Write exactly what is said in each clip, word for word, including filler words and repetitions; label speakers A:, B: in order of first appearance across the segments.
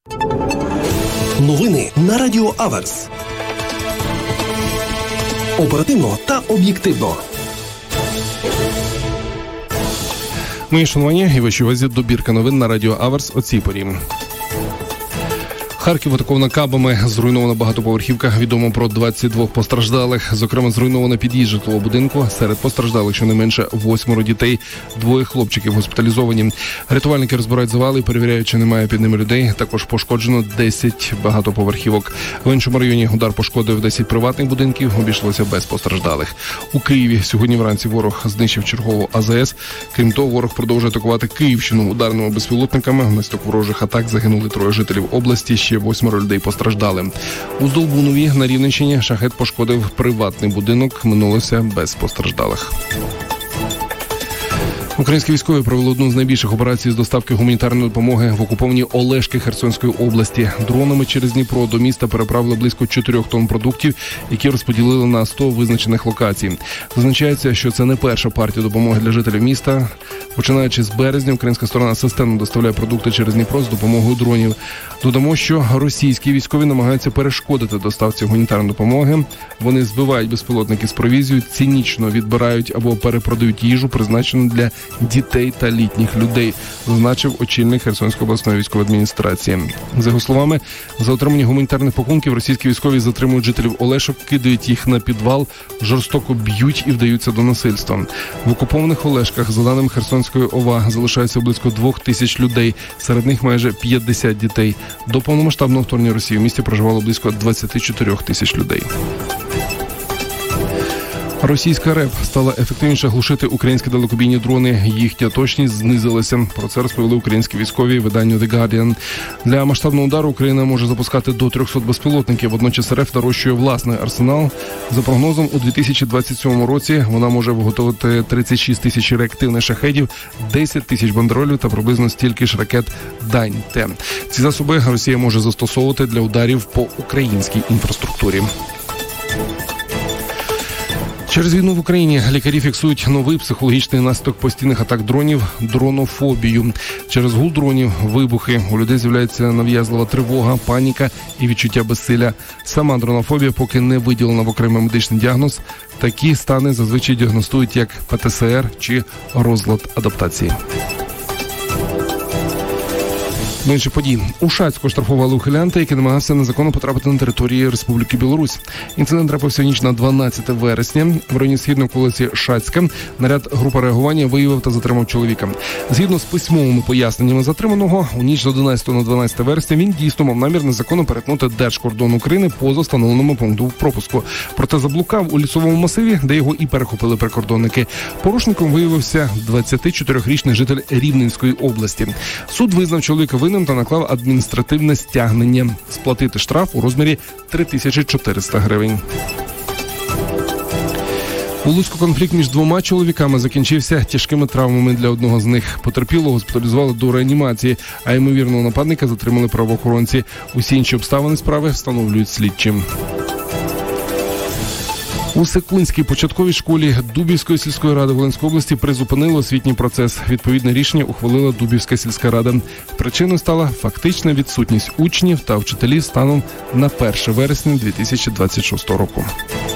A: Новини на Радіо Аверс. Оперативно та об'єктивно.
B: Мої шанування і вашій увазі добірка новин на Радіо Аверс о цій порі. Харків атаковано кабами, зруйнована багатоповерхівка, відомо про двадцять два постраждалих, зокрема зруйнована під'їзд житлового будинку, серед постраждалих щонайменше восьмеро дітей, двоє хлопчиків госпіталізовані. Рятувальники розбирають завали, перевіряють, чи немає під ними людей, також пошкоджено десять багатоповерхівок. В іншому районі удар пошкодив десять приватних будинків, обійшлося без постраждалих. У Києві сьогодні вранці ворог знищив чергову А З С. Крім того, ворог продовжує атакувати Київщину ударними безпілотниками. Внаслідок ворожих атак загинули троє жителів області, ще восьмеро людей постраждали. У Здолбунові на Рівненщині шахет пошкодив приватний будинок, минулося без постраждалих. Українські військові провели одну з найбільших операцій з доставки гуманітарної допомоги в окупованій Олешки Херсонської області. Дронами через Дніпро до міста переправили близько чотирьох тонн продуктів, які розподілили на сто визначених локацій. Зазначається, що це не перша партія допомоги для жителів міста. Починаючи з березня, українська сторона системно доставляє продукти через Дніпро з допомогою дронів. Додамо, що російські військові намагаються перешкодити доставці гуманітарної допомоги. Вони збивають безпілотники з провізією, цинічно відбирають або перепродають їжу, призначену для дітей та літніх людей, зазначив очільник Херсонської обласної військової адміністрації. За його словами, за отримання гуманітарних пакунків російські військові затримують жителів Олешок, кидають їх на підвал, жорстоко б'ють і вдаються до насильства. В окупованих Олешках, за даними Херсонської О В А, залишається близько двох тисяч людей, серед них майже п'ятдесят дітей. До повномасштабного вторгнення Росії в місті проживало близько двадцять чотири тисяч людей. Російська РЕП стала ефективніше глушити українські далекобійні дрони. Їхня точність знизилася. Про це розповіли українські військові виданню The Guardian. Для масштабного удару Україна може запускати до трьохсот безпілотників. Водночас РФ нарощує власний арсенал. За прогнозом, у дві тисячі двадцять сьомому році вона може виготовити тридцять шість тисяч реактивних шахедів, десять тисяч бандеролів та приблизно стільки ж ракет Дань-Т. Ці засоби Росія може застосовувати для ударів по українській інфраструктурі. Через війну в Україні лікарі фіксують новий психологічний наслідок постійних атак дронів – дронофобію. Через гул дронів, вибухи, у людей з'являється нав'язлива тривога, паніка і відчуття безсилля. Сама дронофобія поки не виділена в окремий медичний діагноз. Такі стани зазвичай діагностують як П Т С Р чи розлад адаптації. До інших подій. У Шацьку штрафували ухилянта, який намагався незаконно потрапити на територію Республіки Білорусь. Інцидент трапився в ніч на дванадцяте вересня. В районі східної околиці Шацька наряд групи реагування виявив та затримав чоловіка. Згідно з письмовими поясненнями затриманого, у ніч з одинадцятого на дванадцяте вересня він дійсно мав намір незаконно перетнути держкордон України поза встановленому пункту пропуску. Проте заблукав у лісовому масиві, де його і перехопили прикордонники. Порушником виявився двадцятичотирирічний житель Рівненської області. Суд визнав чоловіка винним та наклав адміністративне стягнення. Сплатити штраф у розмірі три тисячі чотириста гривень. У Луцьку конфлікт між двома чоловіками закінчився тяжкими травмами для одного з них. Потерпілого госпіталізували до реанімації, а ймовірного нападника затримали правоохоронці. Усі інші обставини справи встановлюють слідчі. У Секунській початковій школі Дубівської сільської ради Волинської області призупинили освітній процес. Відповідне рішення ухвалила Дубівська сільська рада. Причиною стала фактична відсутність учнів та вчителів станом на перше вересня дві тисячі двадцять шостого року.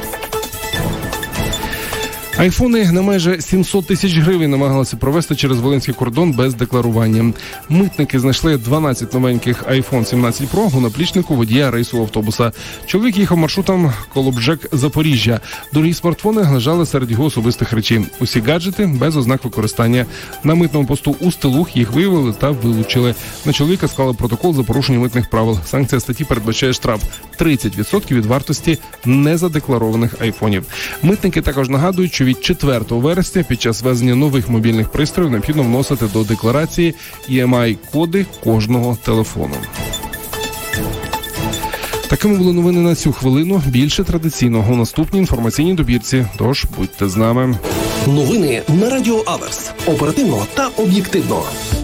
B: Айфони на майже сімсот тисяч гривень намагалися провести через волинський кордон без декларування. Митники знайшли дванадцять новеньких айфон сімнадцять Про у наплічнику водія рейсового автобуса. Чоловік їхав маршрутом Колобжек-Запоріжжя. Дорогі смартфони лежали серед його особистих речей. Усі гаджети без ознак використання. На митному посту у Стилух їх виявили та вилучили. На чоловіка склали протокол за порушення митних правил. Санкція статті передбачає штраф тридцять відсотків від вартості незадекларованих айфонів. Митники також нагадують, що від четвертого вересня під час ввезення нових мобільних пристроїв необхідно вносити до декларації і ем ай-коди кожного телефону. Такими були новини на цю хвилину. Більше традиційного у наступній інформаційній добірці. Тож будьте з нами.
A: Новини на Радіо Аверс. Оперативно та об'єктивно.